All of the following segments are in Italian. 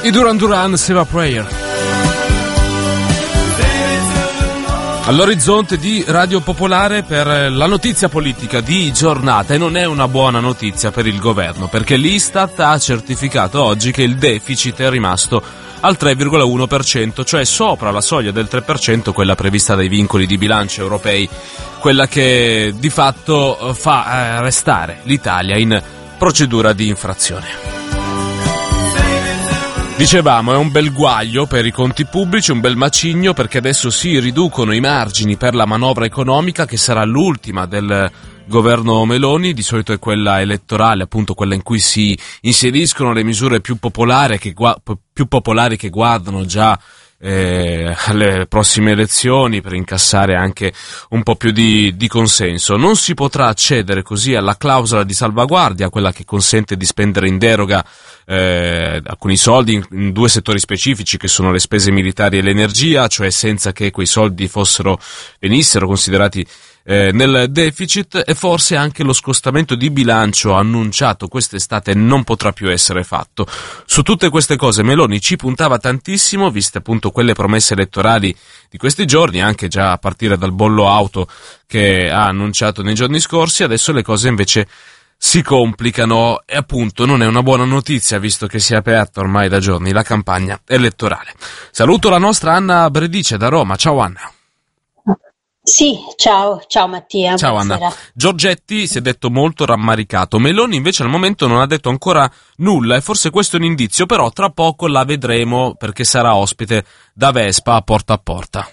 I Duran Duran, Save a Prayer. All'orizzonte di Radio Popolare per la notizia politica di giornata, e non è una buona notizia per il governo, perché l'Istat ha certificato oggi che il deficit è rimasto al 3,1%, cioè sopra la soglia del 3%, quella prevista dai vincoli di bilancio europei, quella che di fatto fa restare l'Italia in procedura di infrazione. Dicevamo, è un bel guaglio per i conti pubblici, un bel macigno, perché adesso si riducono i margini per la manovra economica, che sarà l'ultima del governo Meloni. Di solito è quella elettorale, appunto quella in cui si inseriscono le misure più popolari che guardano già alle prossime elezioni, per incassare anche un po' più di consenso. Non si potrà accedere così alla clausola di salvaguardia, quella che consente di spendere in deroga alcuni soldi in due settori specifici, che sono le spese militari e l'energia, cioè senza che quei soldi venissero considerati nel deficit, e forse anche lo scostamento di bilancio annunciato quest'estate non potrà più essere fatto. Su tutte queste cose Meloni ci puntava tantissimo, viste appunto quelle promesse elettorali di questi giorni, anche già a partire dal bollo auto che ha annunciato nei giorni scorsi. Adesso le cose invece si complicano, e appunto non è una buona notizia, visto che si è aperta ormai da giorni la campagna elettorale. Saluto la nostra Anna Bredice da Roma. Ciao Anna. Sì, ciao Mattia. Ciao buonasera. Anna. Giorgetti si è detto molto rammaricato, Meloni invece al momento non ha detto ancora nulla, e forse questo è un indizio, però tra poco la vedremo, perché sarà ospite da Vespa a Porta.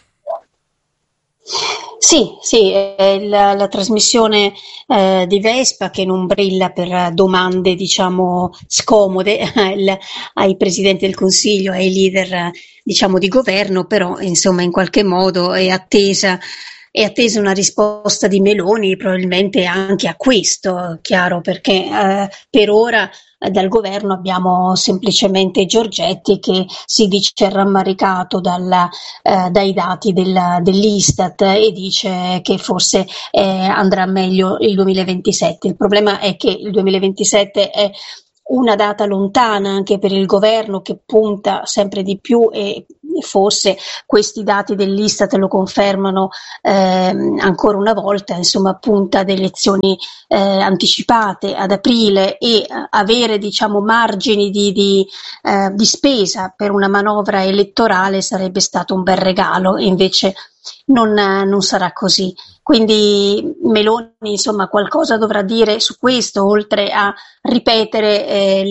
Sì, è la trasmissione di Vespa, che non brilla per domande, diciamo, scomode ai presidenti del Consiglio, ai leader, diciamo, di governo, però insomma in qualche modo è attesa una risposta di Meloni, probabilmente anche a questo, chiaro, perché per ora dal governo abbiamo semplicemente Giorgetti che si dice rammaricato dai dati dell'Istat, e dice che forse andrà meglio il 2027. Il problema è che il 2027 è una data lontana anche per il governo, che punta sempre di più, e forse questi dati dell'Istat lo confermano ancora una volta, insomma punta ad elezioni anticipate ad aprile, e avere, diciamo, margini di spesa per una manovra elettorale sarebbe stato un bel regalo, e invece non sarà così. Quindi Meloni, insomma, qualcosa dovrà dire su questo, oltre a ripetere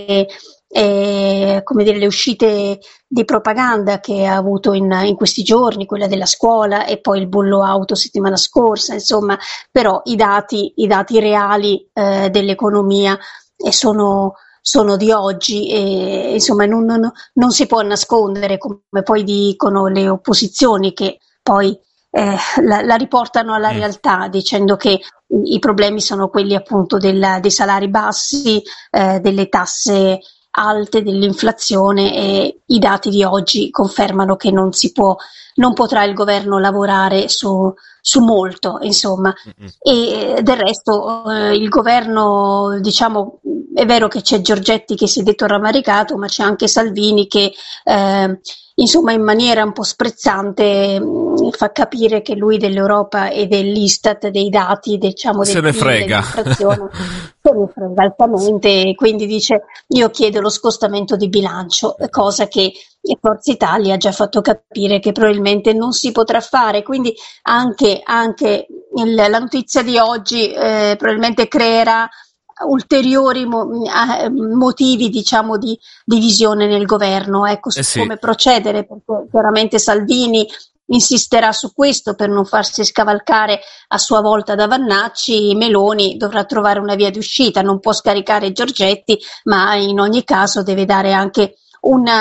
le uscite di propaganda che ha avuto in questi giorni, quella della scuola e poi il bollo auto settimana scorsa. Insomma, però i dati reali dell'economia sono di oggi, e insomma non si può nascondere, come poi dicono le opposizioni, che poi la riportano alla realtà, dicendo che i problemi sono quelli appunto dei salari bassi, delle tasse alte, dell'inflazione, e i dati di oggi confermano che non potrà il governo lavorare su molto, insomma. E del resto il governo, diciamo, è vero che c'è Giorgetti che si è detto rammaricato, ma c'è anche Salvini che insomma in maniera un po' sprezzante fa capire che lui dell'Europa e dell'Istat, dei dati, diciamo, se ne frega. dell'inflazione, se ne frega altamente, e quindi dice: io chiedo lo scostamento di bilancio, cosa che Forza Italia ha già fatto capire che probabilmente non si potrà fare. Quindi anche la notizia di oggi probabilmente creerà ulteriori motivi, diciamo, di divisione nel governo, ecco, su come procedere, perché chiaramente Salvini insisterà su questo per non farsi scavalcare a sua volta da Vannacci. Meloni dovrà trovare una via di uscita, non può scaricare Giorgetti, ma in ogni caso deve dare anche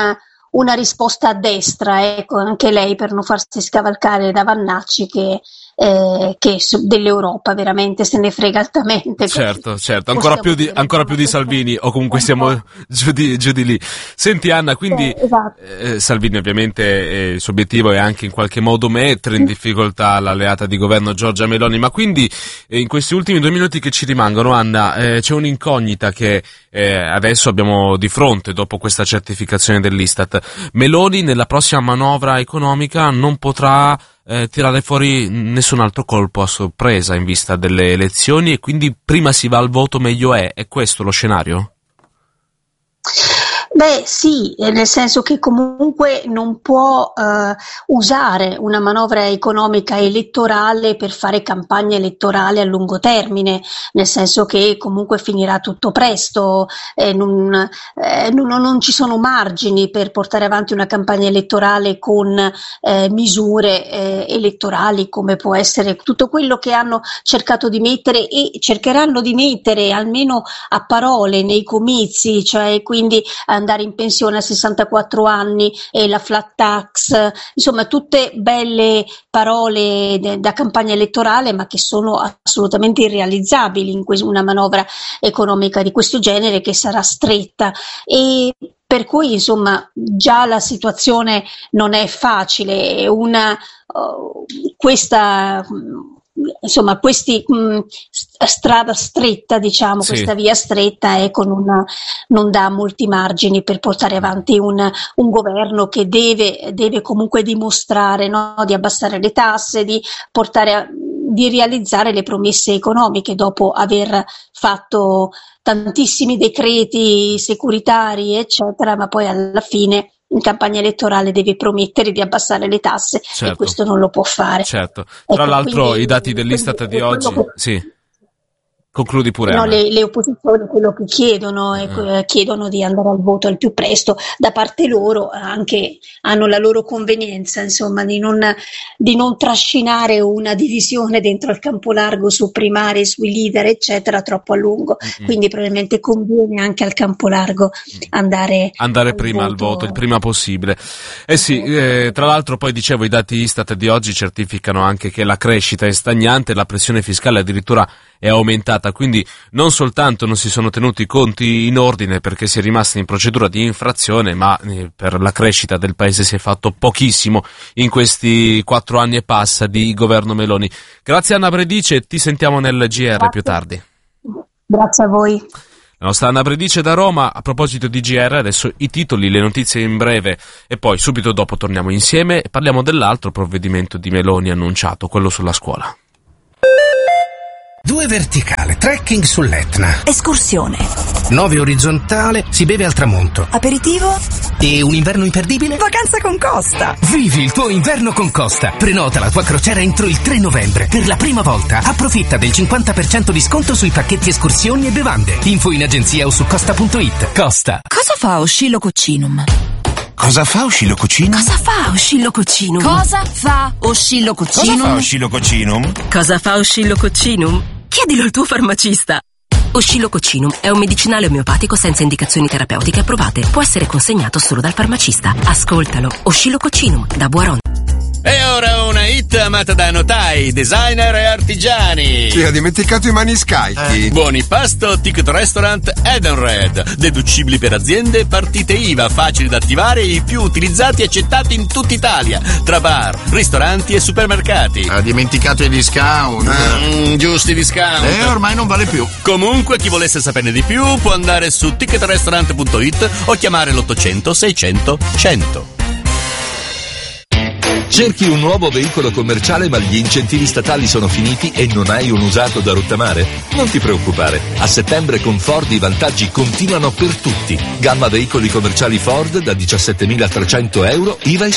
una risposta a destra, ecco, anche lei, per non farsi scavalcare da Vannacci, che che dell'Europa veramente se ne frega altamente. Certo, ancora più di Salvini, o comunque siamo giù di lì. Senti Anna, quindi esatto. Salvini ovviamente il suo obiettivo è anche in qualche modo mettere in difficoltà l'alleata di governo Giorgia Meloni, ma quindi in questi ultimi 2 minuti che ci rimangono, Anna, c'è un'incognita che adesso abbiamo di fronte dopo questa certificazione dell'Istat. Meloni nella prossima manovra economica non potrà tirare fuori nessun altro colpo a sorpresa in vista delle elezioni, e quindi prima si va al voto meglio è questo lo scenario? Beh sì, nel senso che comunque non può usare una manovra economica elettorale per fare campagna elettorale a lungo termine, nel senso che comunque finirà tutto presto, non ci sono margini per portare avanti una campagna elettorale con misure elettorali come può essere tutto quello che hanno cercato di mettere e cercheranno di mettere almeno a parole nei comizi, cioè quindi andare in pensione a 64 anni e la flat tax, insomma tutte belle parole da campagna elettorale, ma che sono assolutamente irrealizzabili in una manovra economica di questo genere, che sarà stretta, e per cui insomma già la situazione non è facile. Strada stretta, diciamo, sì. Questa via stretta non dà molti margini per portare avanti un governo che deve comunque dimostrare, no, di abbassare le tasse, di realizzare le promesse economiche dopo aver fatto tantissimi decreti securitari eccetera, ma poi alla fine in campagna elettorale deve promettere di abbassare le tasse, certo. E questo non lo può fare. Certo. Tra l'altro quindi, i dati dell'Istat di oggi... Sì. Concludi pure. No, le opposizioni quello che chiedono chiedono di andare al voto al più presto. Da parte loro anche hanno la loro convenienza, insomma, di non trascinare una divisione dentro il campo largo su primari, sui leader, eccetera, troppo a lungo. Quindi probabilmente conviene anche al campo largo andare prima al voto, il prima possibile. Sì, tra l'altro poi dicevo i dati Istat di oggi certificano anche che la crescita è stagnante, la pressione fiscale addirittura è aumentata, quindi non soltanto non si sono tenuti i conti in ordine perché si è rimasti in procedura di infrazione, ma per la crescita del paese si è fatto pochissimo in questi 4 anni e passa di governo Meloni. Grazie Anna Bredice, ti sentiamo nel GR. Grazie. Più tardi. Grazie a voi. La nostra Anna Bredice da Roma. A proposito di GR, adesso i titoli, le notizie in breve e poi subito dopo torniamo insieme e parliamo dell'altro provvedimento di Meloni annunciato, quello sulla scuola. 2 verticale, trekking sull'Etna. Escursione. 9 orizzontale, si beve al tramonto. Aperitivo. E un inverno imperdibile? Vacanza con Costa. Vivi il tuo inverno con Costa. Prenota la tua crociera entro il 3 novembre. Per la prima volta approfitta del 50% di sconto sui pacchetti escursioni e bevande. Info in agenzia o su costa.it. Costa. Cosa fa Oscillococcinum? Cosa fa Oscillococcinum? Cosa fa Oscillococcinum? Cosa fa Oscillococcinum? Cosa fa Oscillococcinum? Cosa fa Oscillococcinum? Chiedilo al tuo farmacista. Oscillococcinum è un medicinale omeopatico senza indicazioni terapeutiche approvate. Può essere consegnato solo dal farmacista. Ascoltalo. Oscillococcinum da Buaron. E ora una hit amata da notai, designer e artigiani. Sì, ha dimenticato i maniscalchi. Buoni pasto, ticket restaurant Edenred. Deducibili per aziende, partite IVA, facili da attivare e i più utilizzati e accettati in tutta Italia. Tra bar, ristoranti e supermercati. Ha dimenticato i discount. Giusti discount. Ormai non vale più. Comunque, chi volesse saperne di più può andare su ticketrestaurant.it o chiamare l'800 600 100. Cerchi un nuovo veicolo commerciale ma gli incentivi statali sono finiti e non hai un usato da rottamare? Non ti preoccupare, a settembre con Ford i vantaggi continuano per tutti. Gamma veicoli commerciali Ford da 17.300 euro, IVA